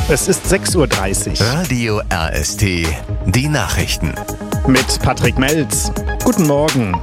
Es ist 6:30 Uhr. Radio RST, die Nachrichten. Mit Patrick Melz. Guten Morgen.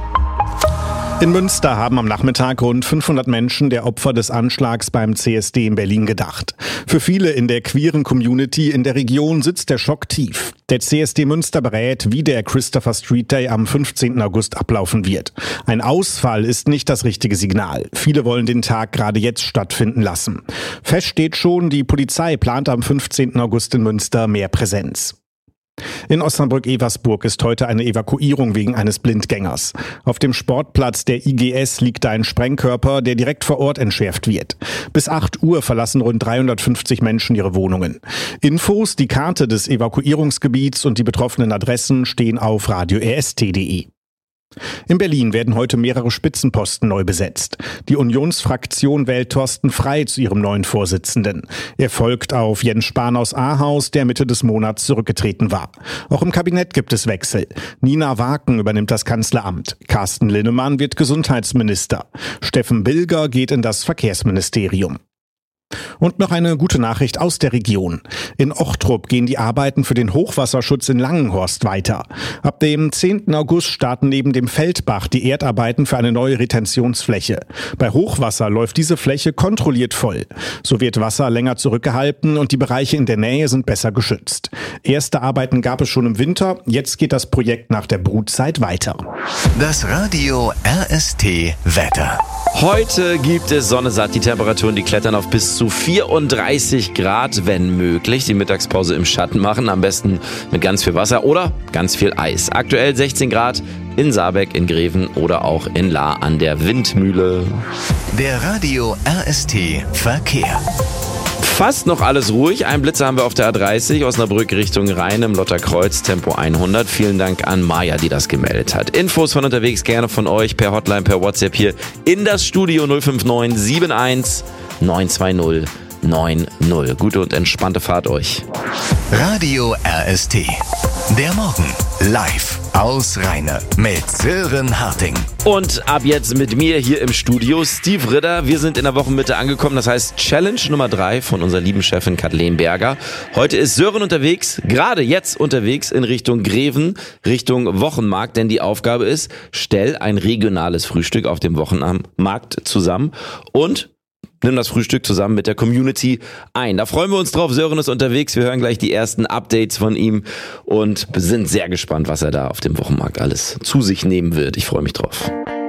In Münster haben am Nachmittag rund 500 Menschen der Opfer des Anschlags beim CSD in Berlin gedacht. Für viele in der queeren Community in der Region sitzt der Schock tief. Der CSD Münster berät, wie der Christopher Street Day am 15. August ablaufen wird. Ein Ausfall ist nicht das richtige Signal. Viele wollen den Tag gerade jetzt stattfinden lassen. Fest steht schon, die Polizei plant am 15. August in Münster mehr Präsenz. In Osnabrück-Eversburg ist heute eine Evakuierung wegen eines Blindgängers. Auf dem Sportplatz der IGS liegt ein Sprengkörper, der direkt vor Ort entschärft wird. Bis 8 Uhr verlassen rund 350 Menschen ihre Wohnungen. Infos, die Karte des Evakuierungsgebiets und die betroffenen Adressen stehen auf radio-rst.de. In Berlin werden heute mehrere Spitzenposten neu besetzt. Die Unionsfraktion wählt Thorsten Frey zu ihrem neuen Vorsitzenden. Er folgt auf Jens Spahn aus Ahaus, der Mitte des Monats zurückgetreten war. Auch im Kabinett gibt es Wechsel. Nina Waken übernimmt das Kanzleramt. Carsten Linnemann wird Gesundheitsminister. Steffen Bilger geht in das Verkehrsministerium. Und noch eine gute Nachricht aus der Region. In Ochtrup gehen die Arbeiten für den Hochwasserschutz in Langenhorst weiter. Ab dem 10. August starten neben dem Feldbach die Erdarbeiten für eine neue Retentionsfläche. Bei Hochwasser läuft diese Fläche kontrolliert voll. So wird Wasser länger zurückgehalten und die Bereiche in der Nähe sind besser geschützt. Erste Arbeiten gab es schon im Winter, jetzt geht das Projekt nach der Brutzeit weiter. Das Radio RST Wetter. Heute gibt es Sonne satt, die Temperaturen, die klettern auf bis zu 34 Grad, wenn möglich. Die Mittagspause im Schatten machen, am besten mit ganz viel Wasser oder ganz viel Eis. Aktuell 16 Grad in Saarbeck, in Greven oder auch in Lahr an der Windmühle. Der Radio RST Verkehr. Fast noch alles ruhig. Ein Blitzer haben wir auf der A30, Osnabrück Richtung Rhein im Lotterkreuz, Tempo 100. Vielen Dank an Maja, die das gemeldet hat. Infos von unterwegs gerne von euch per Hotline, per WhatsApp hier in das Studio 059 71 920 90. Gute und entspannte Fahrt euch. Radio RST. Der Morgen live aus Rheine mit Sören Harting. Und ab jetzt mit mir hier im Studio Steve Ritter. Wir sind in der Wochenmitte angekommen, das heißt Challenge Nummer 3 von unserer lieben Chefin Kathleen Berger. Heute ist Sören unterwegs, gerade jetzt unterwegs in Richtung Greven, Richtung Wochenmarkt, denn die Aufgabe ist, stell ein regionales Frühstück auf dem Wochenmarkt zusammen und nimm das Frühstück zusammen mit der Community ein. Da freuen wir uns drauf. Sören ist unterwegs. Wir hören gleich die ersten Updates von ihm und sind sehr gespannt, was er da auf dem Wochenmarkt alles zu sich nehmen wird. Ich freue mich drauf.